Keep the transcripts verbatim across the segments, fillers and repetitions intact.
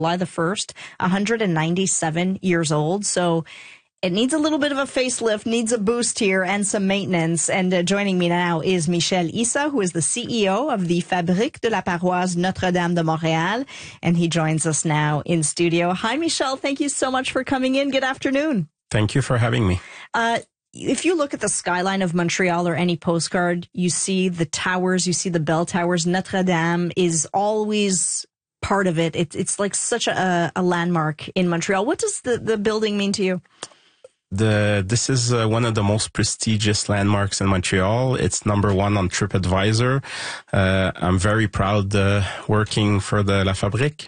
July the first, one hundred ninety-seven years old. So it needs a little bit of a facelift, needs a boost here and some maintenance. And uh, joining me now is Michel Issa, who is the C E O of the Fabrique de la Paroisse Notre-Dame de Montréal. And he joins us now in studio. Hi, Michel. Thank you so much for coming in. Good afternoon. Thank you for having me. Uh, if you look at the skyline of Montreal or any postcard, you see the towers, you see the bell towers. Notre-Dame is always part of it. it it's like such a, a landmark in Montreal. What does the, the building mean to you? The This is uh, one of the most prestigious landmarks in Montreal. It's number one on TripAdvisor. Uh, I'm very proud uh, working for the La Fabrique.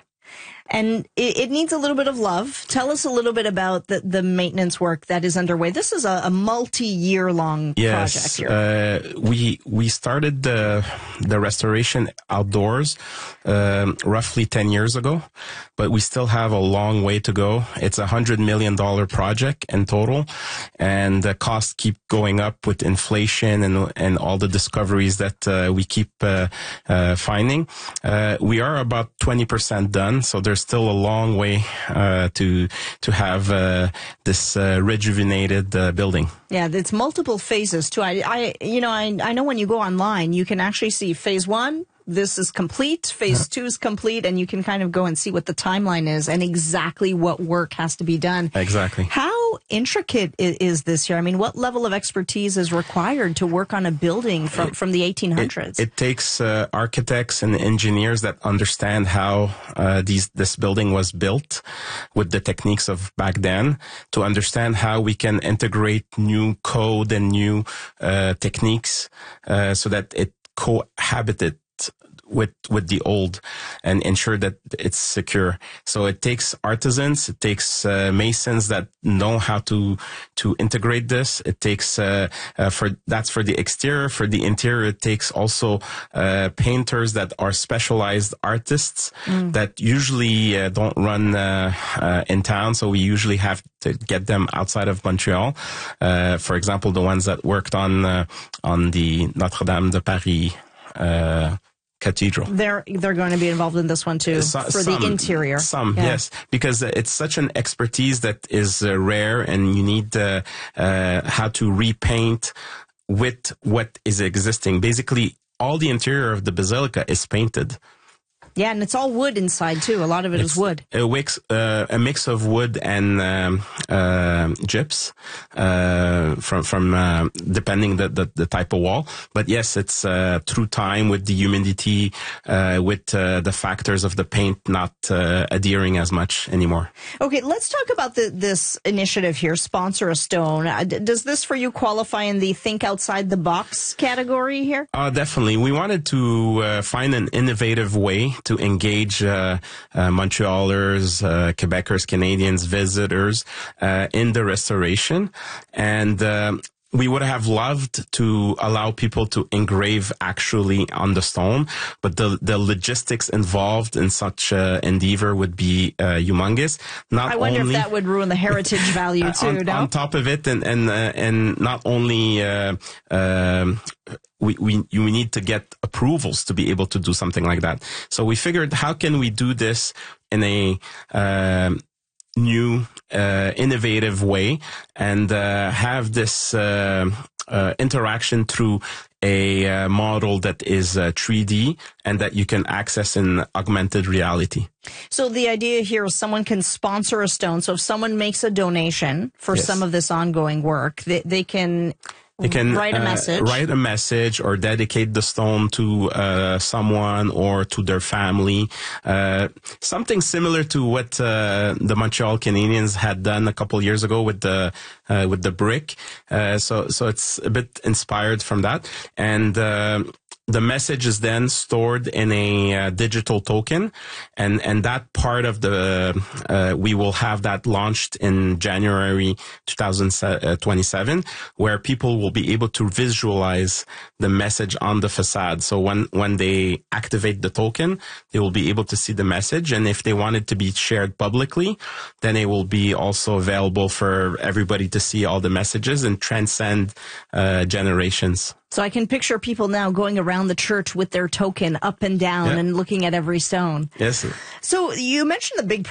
And it, it needs a little bit of love. Tell us a little bit about the, the maintenance work that is underway. This is a, a multi-year long yes, project here. Uh, we we started the the restoration outdoors um, roughly ten years ago, but we still have a long way to go. It's a hundred million dollar project in total, and the costs keep going up with inflation and and all the discoveries that uh, we keep uh, uh, finding. Uh, we are about twenty percent done, so there's still a long way uh, to to have uh, this uh, rejuvenated uh, building. Yeah, it's multiple phases too. I, I, you know, I, I know when you go online, you can actually see phase one. This is complete. Phase two is complete, and you can kind of go and see what the timeline is and exactly what work has to be done. Exactly. How intricate is this here? I mean, what level of expertise is required to work on a building from, from the eighteen hundreds? It, it takes uh, architects and engineers that understand how uh, these this building was built with the techniques of back then, to understand how we can integrate new code and new uh, techniques uh, so that it cohabited with with the old and ensure that it's secure. So it takes artisans, it takes uh, masons that know how to to integrate this. It takes uh, uh, for that's for the exterior. For the interior, it takes also uh, painters that are specialized artists mm. that usually uh, don't run uh, uh, in town. So we usually have to get them outside of Montreal. Uh, for example, the ones that worked on uh, on the Notre-Dame de Paris Uh, cathedral. They're they're going to be involved in this one too, so, for some, the interior. Some, yeah. yes, because it's such an expertise that is uh, rare, and you need uh, uh, how to repaint with what is existing. Basically, all the interior of the basilica is painted. Yeah, and it's all wood inside too. A lot of it it's is wood. A mix, uh, a mix of wood and um, uh, gyps, uh, from from uh, depending the, the the type of wall. But yes, it's uh, through time with the humidity, uh, with uh, the factors of the paint not uh, adhering as much anymore. Okay, let's talk about the, this initiative here. Sponsor a Stone. Uh, d- does this for you qualify in the think outside the box category here? Uh, definitely. We wanted to uh, find an innovative way to engage uh, uh, Montrealers, uh, Quebecers, Canadians, visitors uh, in the restoration. And uh, we would have loved to allow people to engrave actually on the stone, but the the logistics involved in such an endeavor would be uh, humongous. Not I wonder only, if that would ruin the heritage value too. on, no? on top of it, and and uh, and not only uh, um, we we we need to get approvals to be able to do something like that. So we figured, how can we do this in a um, new, uh, innovative way, and uh, have this uh, uh, interaction through a uh, model that is uh, three D and that you can access in augmented reality. So the idea here is someone can sponsor a stone. So if someone makes a donation for yes. some of this ongoing work, they, they can... You can write a message. Uh, write a message or dedicate the stone to uh, someone or to their family. Uh, something similar to what uh, the Montreal Canadiens had done a couple years ago with the uh, with the brick. Uh, so so it's a bit inspired from that. And uh, the message is then stored in a uh, digital token, and and that part of the uh, we will have that launched in January twenty twenty-seven, where people will be able to visualize the message on the facade. So when when they activate the token, they will be able to see the message, and if they want it to be shared publicly, then it will be also available for everybody to see all the messages and transcend uh, generations. So I can picture people now going around the church with their token up and down yeah. and looking at every stone. Yes. So you mentioned the big